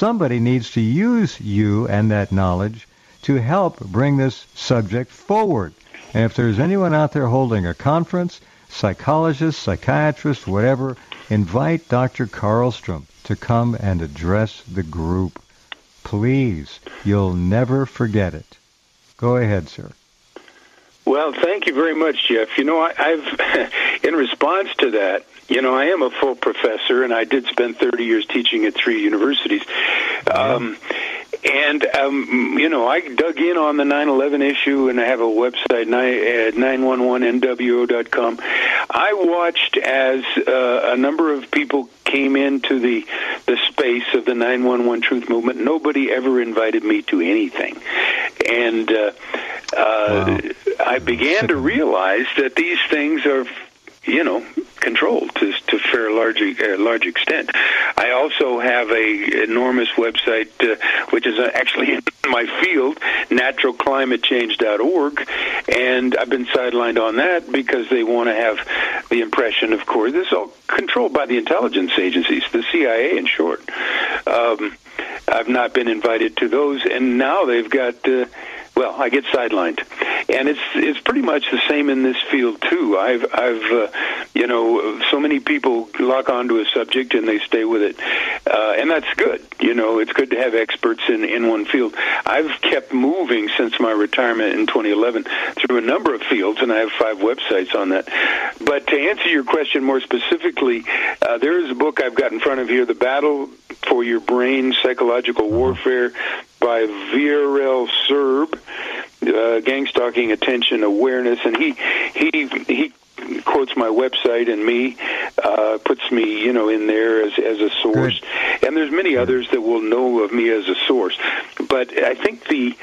somebody needs to use you and that knowledge to help bring this subject forward. And if there's anyone out there holding a conference, psychologist, psychiatrist, whatever, invite Dr. Karlstrom to come and address the group. Please, you'll never forget it. Go ahead, sir. Well, thank you very much, Jeff. I've in response to that, I am a full professor, and I did spend 30 years teaching at 3 universities. I dug in on the 9/11 issue, and I have a website, 911nwo.com. I watched as a number of people came into the space of the 911 Truth Movement. Nobody ever invited me to anything. And I began to realize that these things are, controlled to a fair large extent. I also have a enormous website, which is actually in my field, naturalclimatechange.org, and I've been sidelined on that because they want to have the impression, of course, this is all controlled by the intelligence agencies, the CIA in short. I've not been invited to those, and now they've got... I get sidelined, and it's pretty much the same in this field too. I've so many people lock onto a subject and they stay with it, and that's good. It's good to have experts in one field. I've kept moving since my retirement in 2011 through a number of fields, and I have 5 websites on that. But to answer your question more specifically, there is a book I've got in front of here, The Battle for Your Brain, Psychological Warfare by Viorel Serb, Gang Stalking Attention Awareness, and he quotes my website and me, puts me, in there as a source. Good. And there's many others that will know of me as a source. But I think the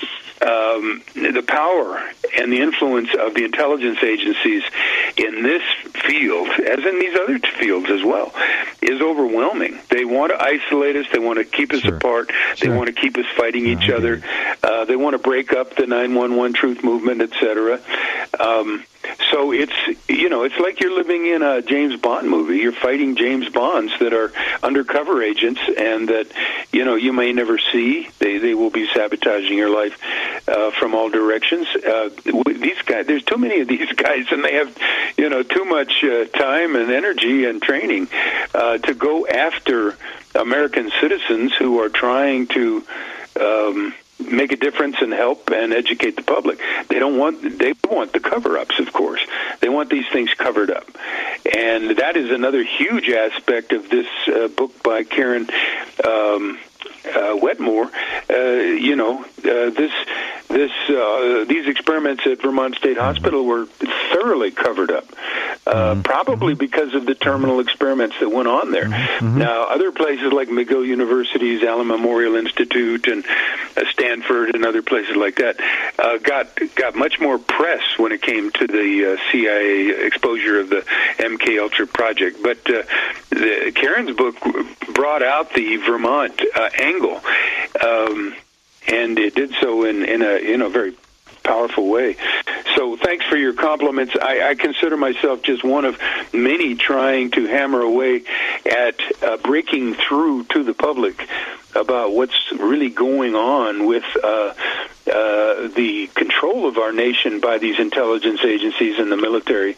power and the influence of the intelligence agencies in this field, as in these other fields as well, is overwhelming. They want to isolate us. They want to keep us apart. They want to keep us fighting each other. They want to break up the 911 Truth Movement, etc. So it's like you're living in a James Bond movie. You're fighting James Bonds that are undercover agents and that, you may never see. They will be sabotaging your life from all directions. These guys, there's too many of these guys, and they have, too much time and energy and training to go after American citizens who are trying to make a difference and help and educate the public. They want the cover-ups, of course. They want these things covered up. And that is another huge aspect of this book by Karen Wetmore. These experiments at Vermont State Hospital were thoroughly covered up, probably because of the terminal experiments that went on there. Now, other places like McGill University's Allen Memorial Institute and Stanford and other places like that got much more press when it came to the CIA exposure of the MK Ultra project. But Karen's book brought out the Vermont angle, and it did so in a very powerful way. So thanks for your compliments. I consider myself just one of many trying to hammer away at breaking through to the public about what's really going on with the control of our nation by these intelligence agencies and the military.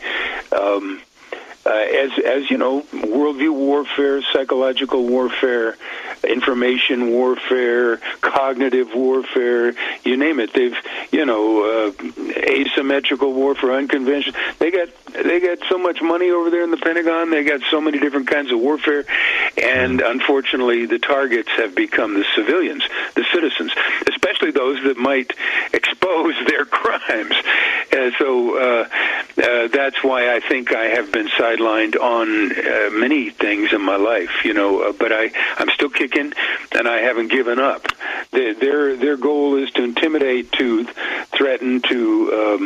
As you know, worldview warfare, psychological warfare, information warfare, cognitive warfare, you name it. They've, asymmetrical warfare, unconventional. They got so much money over there in the Pentagon. They got so many different kinds of warfare, and unfortunately, the targets have become the civilians, the citizens, especially those that might expose their crimes. So that's why I think I have been sidelined on many things in my life, but I'm still kicking, and I haven't given up. Their goal is to intimidate, to threaten, to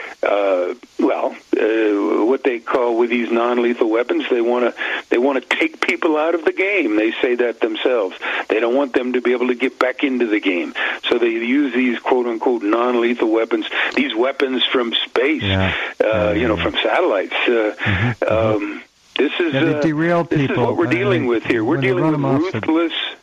what they call with these non-lethal weapons. They want to take people out of the game. They say that themselves. They don't want them to be able to get back into the game. So they use these quote-unquote non-lethal weapons, these weapons from space, from satellites. This is they derail people. This is what we're dealing with here. We're dealing with ruthless